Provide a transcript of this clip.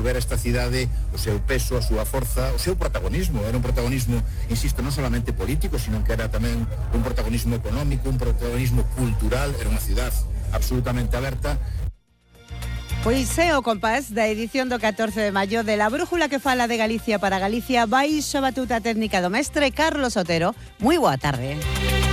devolver a esta cidade o seu peso, a súa forza, o seu protagonismo. Era un protagonismo, insisto, non solamente político, sino que era tamén un protagonismo económico, un protagonismo cultural. Era unha cidade absolutamente aberta. Pois é o compás da edición do 14 de maio de La Brújula que fala de Galicia para Galicia. Baixo a batuta técnica do mestre Carlos Otero. Moi boa tarde.